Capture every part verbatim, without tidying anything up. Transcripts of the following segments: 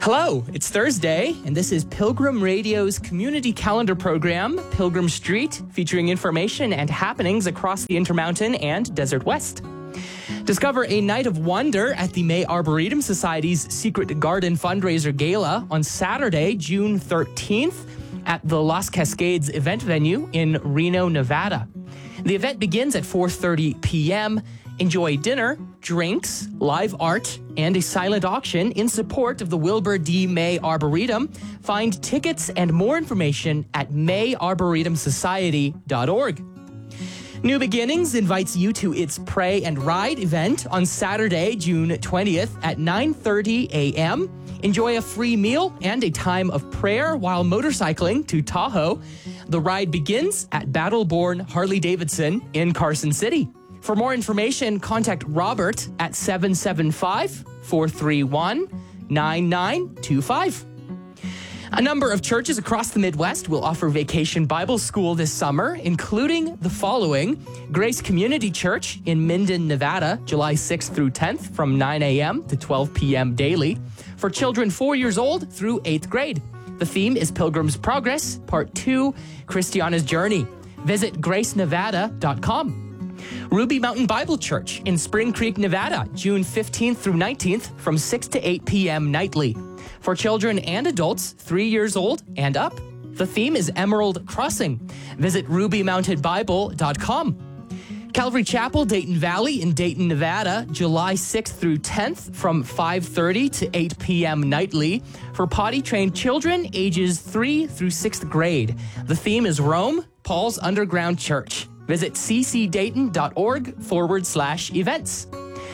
Hello, it's Thursday, and this is Pilgrim Radio's community calendar program, Pilgrim Street, featuring information and happenings across the Intermountain and Desert West. Discover a night of wonder at the May Arboretum Society's Secret Garden Fundraiser Gala on Saturday, June thirteenth at the Las Cascades event venue in Reno, Nevada. The event begins at four thirty p.m. Enjoy dinner, drinks, live art, and a silent auction in support of the Wilbur D. May Arboretum. Find tickets and more information at may arboretum society dot org. New Beginnings invites you to its Pray and Ride event on Saturday, June twentieth at nine thirty a.m. Enjoy a free meal and a time of prayer while motorcycling to Tahoe. The ride begins at Battleborn Harley-Davidson in Carson City. For more information, contact Robert at seven seven five, four three one, nine nine two five. A number of churches across the Midwest will offer Vacation Bible School this summer, including the following: Grace Community Church in Minden, Nevada, July sixth through tenth from nine a.m. to twelve p.m. daily, for children four years old through eighth grade. The theme is Pilgrim's Progress, Part two, Christiana's Journey. Visit grace nevada dot com. Ruby Mountain Bible Church in Spring Creek, Nevada, June fifteenth through nineteenth from six to eight p.m. nightly. For children and adults three years old and up. The theme is Emerald Crossing. Visit ruby mountain bible dot com. Calvary Chapel, Dayton Valley in Dayton, Nevada, July sixth through tenth from five thirty to eight p.m. nightly for potty-trained children ages three through sixth grade. The theme is Rome, Paul's Underground Church. Visit ccdayton.org forward slash events.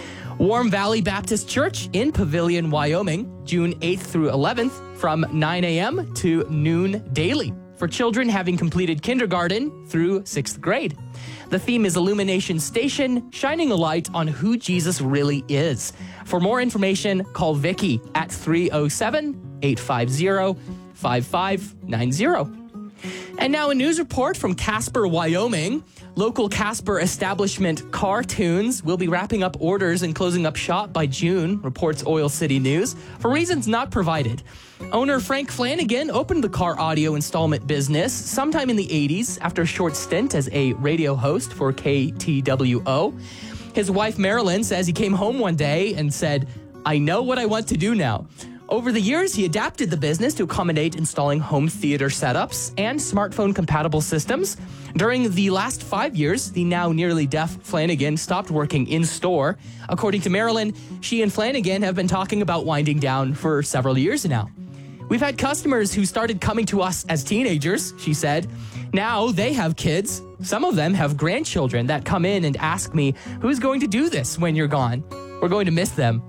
Warm Valley Baptist Church in Pavilion, Wyoming, June eighth through eleventh from nine a.m. to noon daily for children having completed kindergarten through sixth grade. The theme is Illumination Station, shining a light on who Jesus really is. For more information, call Vicky at three oh seven, eight five zero, five five nine zero. And now a news report from Casper, Wyoming. Local Casper establishment Cartoons will be wrapping up orders and closing up shop by June, reports Oil City News, for reasons not provided. Owner Frank Flanagan opened the car audio installment business sometime in the eighties after a short stint as a radio host for K T W O. His wife Marilyn says he came home one day and said, "I know what I want to do now." Over the years, he adapted the business to accommodate installing home theater setups and smartphone-compatible systems. During the last five years, the now nearly deaf Flanagan stopped working in-store. According to Marilyn, she and Flanagan have been talking about winding down for several years now. "We've had customers who started coming to us as teenagers," she said. "Now they have kids. Some of them have grandchildren that come in and ask me, 'Who's going to do this when you're gone?' We're going to miss them."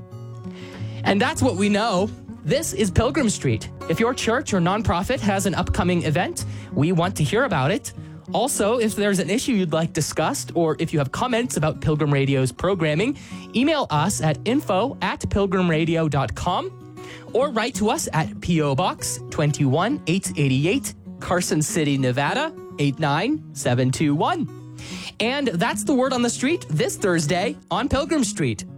And that's what we know. This is Pilgrim Street. If your church or nonprofit has an upcoming event, we want to hear about it. Also, if there's an issue you'd like discussed, or if you have comments about Pilgrim Radio's programming, email us at info at pilgrim radio dot com or write to us at P O Box two one eight eight eight, Carson City, Nevada, eight nine seven two one. And that's the word on the street this Thursday on Pilgrim Street.